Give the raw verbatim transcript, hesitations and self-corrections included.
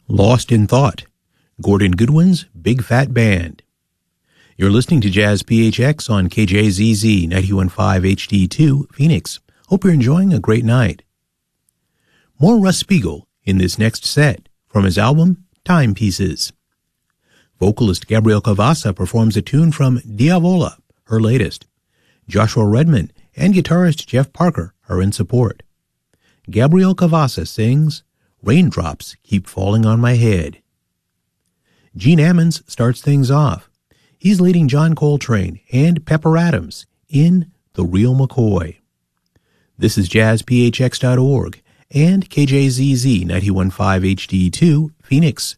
Lost in Thought, Gordon Goodwin's Big Fat Band. You're listening to Jazz P H X on K J Z Z ninety-one point five H D two, Phoenix. Hope you're enjoying a great night. More Russ Spiegel in this next set from his album Timepieces. Vocalist Gabrielle Cavassa performs a tune from Diavola, her latest. Joshua Redman and guitarist Jeff Parker are in support. Gabrielle Cavassa sings Raindrops Keep Falling on My Head. Gene Ammons starts things off. He's leading John Coltrane and Pepper Adams in The Real McCoy. This is jazz p h x dot org and K J Z Z ninety-one point five H D two, Phoenix.